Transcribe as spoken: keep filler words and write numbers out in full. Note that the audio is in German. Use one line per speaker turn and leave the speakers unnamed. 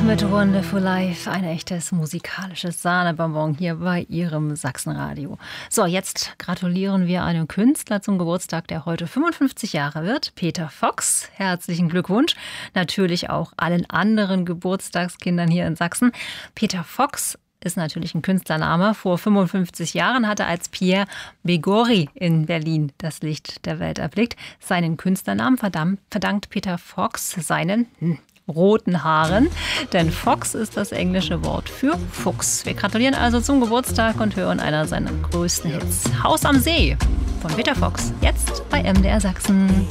mit Wonderful Life, ein echtes musikalisches Sahnebonbon hier bei Ihrem Sachsenradio. So, jetzt gratulieren wir einem Künstler zum Geburtstag, der heute fünfundfünfzig Jahre wird, Peter Fox. Herzlichen Glückwunsch. Natürlich auch allen anderen Geburtstagskindern hier in Sachsen. Peter Fox ist natürlich ein Künstlername. Vor fünfundfünfzig Jahren hat er als Pierre Begori in Berlin das Licht der Welt erblickt. Seinen Künstlernamen verdankt Peter Fox seinen hm, roten Haaren, denn Fox ist das englische Wort für Fuchs. Wir gratulieren also zum Geburtstag und hören einer seiner größten Hits. Haus am See von Peter Fox, jetzt bei M D R Sachsen.